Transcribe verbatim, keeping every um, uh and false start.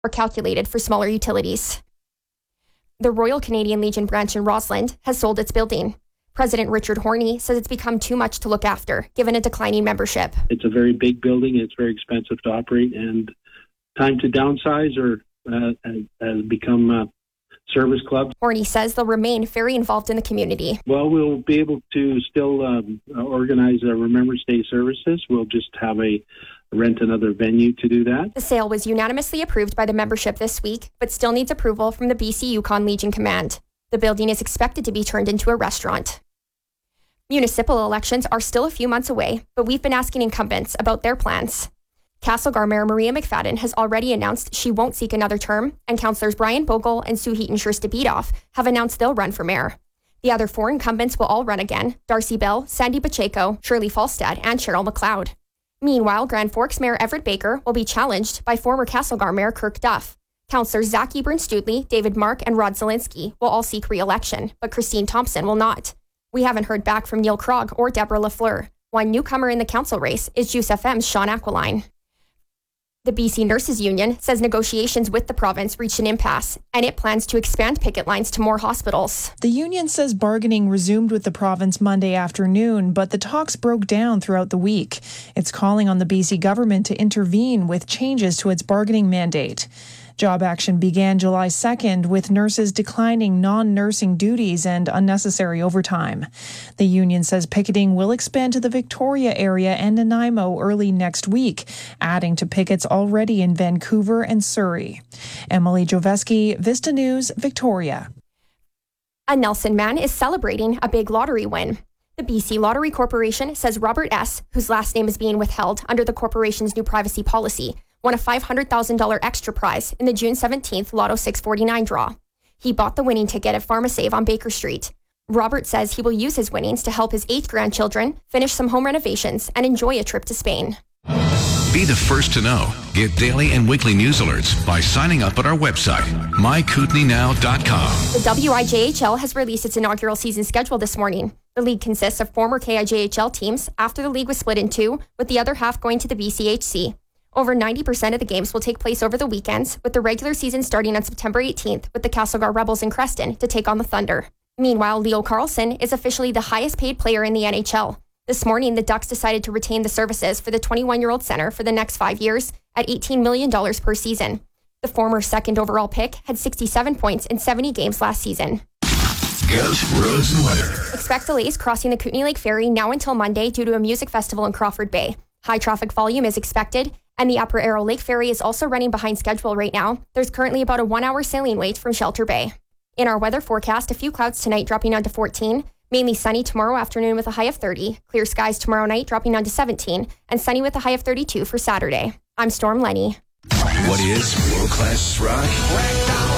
are calculated for smaller utilities. The Royal Canadian Legion branch in Rossland has sold its building. President Richard Horney says it's become too much to look after, given a declining membership. It's a very big building. It's very expensive to operate, and time to downsize or uh, has become uh, service clubs. Horney says they'll remain very involved in the community. Well, we'll be able to still um, organize uh, Remembrance Day services. We'll just have a rent another venue to do that. The sale was unanimously approved by the membership this week, but still needs approval from the B C Yukon Legion Command. The building is expected to be turned into a restaurant. Municipal elections are still a few months away, but we've been asking incumbents about their plans. Castlegar Mayor Maria McFadden has already announced she won't seek another term, and councillors Brian Bogle and Sue Heaton-Scherste-Bedoff have announced they'll run for mayor. The other four incumbents will all run again: Darcy Bell, Sandy Pacheco, Shirley Falstad, and Cheryl McLeod. Meanwhile, Grand Forks Mayor Everett Baker will be challenged by former Castlegar Mayor Kirk Duff. Councillors Zach Ebern-Studley, David Mark, and Rod Zielinski will all seek re-election, but Christine Thompson will not. We haven't heard back from Neil Krog or Deborah Lafleur. One newcomer in the council race is Juice F M's Sean Aqualine. The B C Nurses Union says negotiations with the province reached an impasse, and it plans to expand picket lines to more hospitals. The union says bargaining resumed with the province Monday afternoon, but the talks broke down throughout the week. It's calling on the B C government to intervene with changes to its bargaining mandate. Job action began July second with nurses declining non-nursing duties and unnecessary overtime. The union says picketing will expand to the Victoria area and Nanaimo early next week, adding to pickets already in Vancouver and Surrey. Emily Joveski, Vista News, Victoria. A Nelson man is celebrating a big lottery win. The B C Lottery Corporation says Robert S., whose last name is being withheld under the corporation's new privacy policy, won a five hundred thousand dollars extra prize in the June seventeenth Lotto six forty-nine draw. He bought the winning ticket at PharmaSave on Baker Street. Robert says he will use his winnings to help his eight grandchildren finish some home renovations and enjoy a trip to Spain. Be the first to know. Get daily and weekly news alerts by signing up at our website, my kootenay now dot com. The W I J H L has released its inaugural season schedule this morning. The league consists of former K I J H L teams after the league was split in two, with the other half going to the B C H C. Over ninety percent of the games will take place over the weekends, with the regular season starting on September eighteenth with the Castlegar Rebels in Creston to take on the Thunder. Meanwhile, Leo Carlson is officially the highest paid player in the N H L. This morning, the Ducks decided to retain the services for the twenty-one-year-old center for the next five years at eighteen million dollars per season. The former second overall pick had sixty-seven points in seventy games last season. Goat, roads, and weather. Expect delays crossing the Kootenay Lake Ferry now until Monday due to a music festival in Crawford Bay. High traffic volume is expected, and the Upper Arrow Lake Ferry is also running behind schedule right now. There's currently about a one-hour sailing wait from Shelter Bay. In our weather forecast, a few clouds tonight dropping down to fourteen, mainly sunny tomorrow afternoon with a high of thirty, clear skies tomorrow night dropping down to seventeen, and sunny with a high of thirty-two for Saturday. I'm Storm Lenny. What is world-class rock?